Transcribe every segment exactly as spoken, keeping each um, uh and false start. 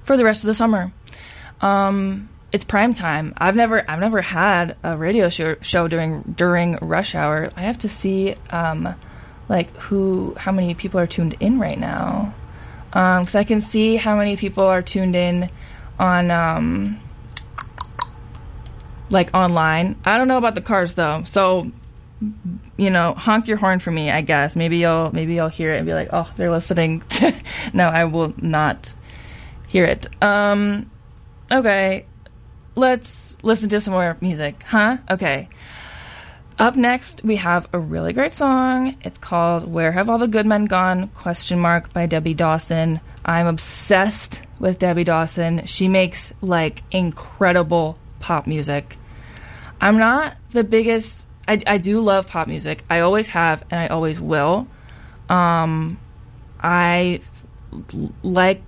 for the rest of the summer. Um, it's prime time. I've never I've never had a radio show, show during during rush hour. I have to see um, like who how many people are tuned in right now, because um, I can see how many people are tuned in on um, like online. I don't know about the cars though, so you know, honk your horn for me, I guess. Maybe you'll maybe you'll hear it and be like, oh, they're listening. No, I will not hear it. Um, okay, let's listen to some more music, huh? Okay. Up next, we have a really great song. It's called "Where Have All the Good Men Gone?" Question mark by Debbie Dawson. I'm obsessed with Debbie Dawson. She makes like incredible pop music. I'm not the biggest. I, I do love pop music. I always have, and I always will. Um, I l- like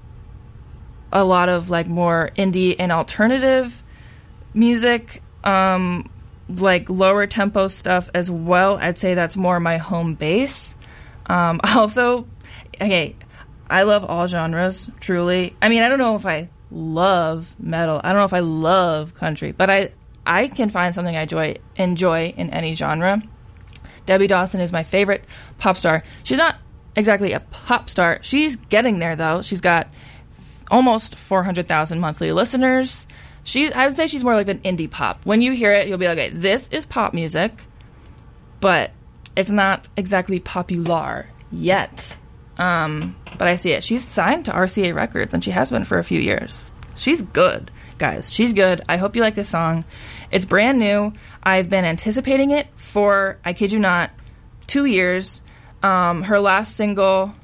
a lot of like more indie and alternative music, um, like lower tempo stuff as well. I'd say that's more my home base. Um, also, okay, I love all genres, truly. I mean, I don't know if I love metal. I don't know if I love country, but I... I can find something I enjoy, enjoy in any genre. Debbie Dawson is my favorite pop star. She's not exactly a pop star. She's getting there, though. She's got f- almost four hundred thousand monthly listeners. She, I would say she's more like an indie pop. When you hear it, you'll be like, okay, this is pop music, but it's not exactly popular yet. Um, but I see it. She's signed to R C A Records, and she has been for a few years. She's good. Guys, she's good. I hope you like this song. It's brand new. I've been anticipating it for, I kid you not, two years. Um, her last single,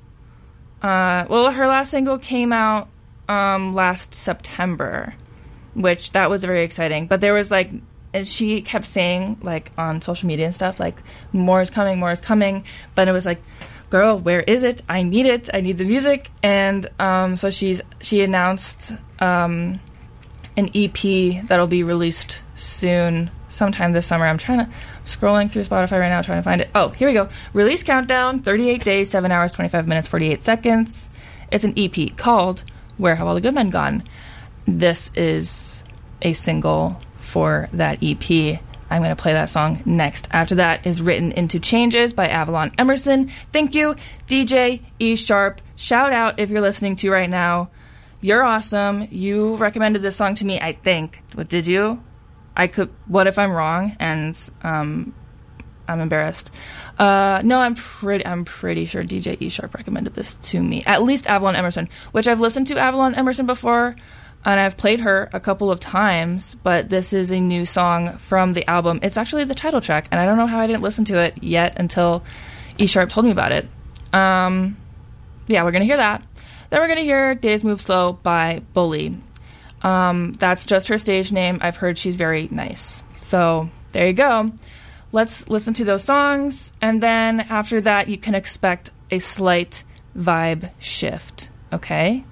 uh, well, her last single came out um, last September, which that was very exciting. But there was like, and she kept saying like on social media and stuff, like more is coming, more is coming. But it was like, girl, where is it? I need it. I need the music. And um, so she's she announced um, an E P that'll be released soon, sometime this summer. I'm trying to, I'm scrolling through Spotify right now trying to find it. Oh, here we go. Release countdown, thirty-eight days, seven hours, twenty-five minutes, forty-eight seconds. It's an E P called Where Have All the Good Men Gone? This is a single for that E P. I'm going to play that song next. After that is Written Into Changes by Avalon Emerson. Thank you, D J E Sharp. Shout out if you're listening to right now. You're awesome. You recommended this song to me, I think. What did you? I could. What if I'm wrong? And um, I'm embarrassed. Uh, no, I'm pretty. I'm pretty sure D J E Sharp recommended this to me. At least Avalon Emerson, which I've listened to Avalon Emerson before, and I've played her a couple of times. But this is a new song from the album. It's actually the title track, and I don't know how I didn't listen to it yet until E Sharp told me about it. Um, yeah, we're gonna hear that. Then we're going to hear Days Move Slow by Bully. Um, that's just her stage name. I've heard she's very nice. So there you go. Let's listen to those songs. And then after that, you can expect a slight vibe shift. Okay?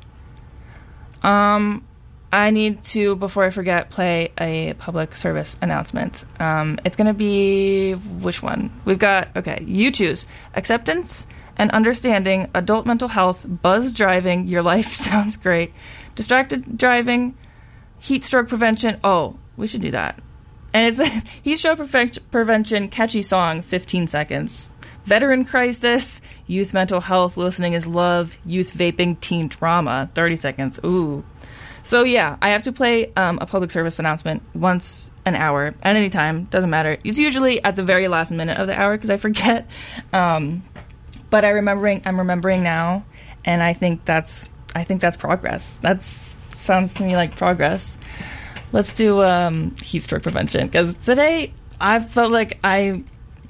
Um, I need to, before I forget, play a public service announcement. Um, it's going to be, which one? We've got, okay, you choose. Acceptance and understanding, adult mental health, buzz driving, your life sounds great, distracted driving, heat stroke prevention. Oh, we should do that. And it's heat stroke prevent- prevention, catchy song, fifteen seconds. Veteran crisis, youth mental health, listening is love, youth vaping, teen trauma, thirty seconds. Ooh. So yeah, I have to play um, a public service announcement once an hour, at any time, doesn't matter. It's usually at the very last minute of the hour because I forget. Um, But I remembering, I'm remembering now, and I think that's, I think that's progress. That sounds to me like progress. Let's do um, heat stroke prevention, because today I felt like I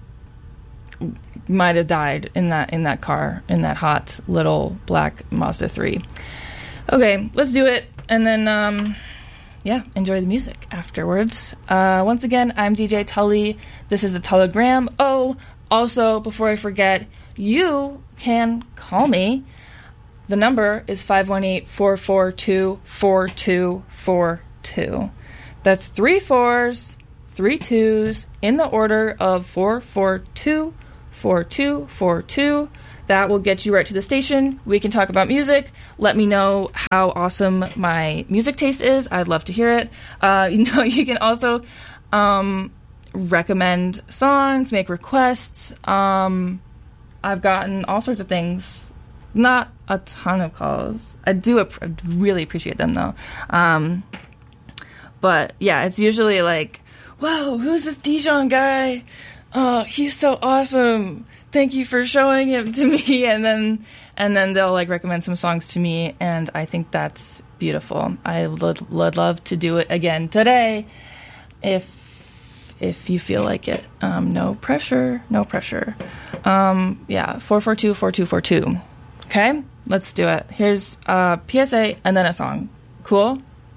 might have died in that in that car, in that hot little black Mazda three. Okay, let's do it, and then um, yeah, enjoy the music afterwards. Uh, once again, I'm D J Tully. This is the Telegram. Oh, also before I forget, you can call me. The number is five one eight, four four two, four two four two. That's three fours, three twos, in the order of four four two, four two four two. that will get you right to the station. We can talk about music. Let me know how awesome my music taste is. I'd love to hear it. Uh, you know, you can also um, recommend songs, make requests. Um, I've gotten all sorts of things. Not a ton of calls. I do ap- really appreciate them, though. Um, but, yeah, it's usually like, whoa, who's this Dijon guy? Oh, he's so awesome. Thank you for showing him to me. And then and then they'll, like, recommend some songs to me, and I think that's beautiful. I would, would love to do it again today if if you feel like it. Um, no pressure. No pressure. Um, yeah, four four two, four two four two. Okay? Let's do it. Here's a P S A and then a song. Cool?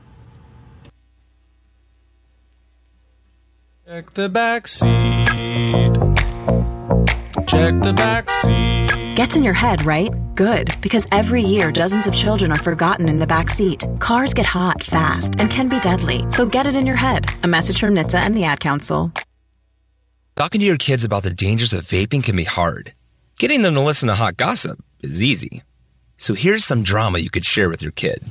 Check the back seat. Check the back seat. Gets in your head, right? Good, because every year dozens of children are forgotten in the back seat. Cars get hot fast and can be deadly, so get it in your head. A message from N H T S A and the Ad Council. Talking to your kids about the dangers of vaping can be hard. Getting them to listen to hot gossip is easy. So here's some drama you could share with your kid.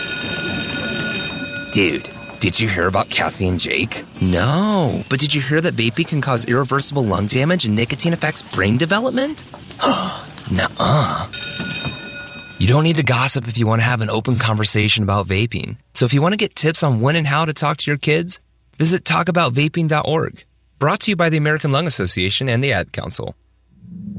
Dude, did you hear about Cassie and Jake? No, but did you hear that vaping can cause irreversible lung damage and nicotine affects brain development? Nuh-uh. You don't need to gossip if you want to have an open conversation about vaping. So if you want to get tips on when and how to talk to your kids, visit talk about vaping dot org. Brought to you by the American Lung Association and the Ad Council.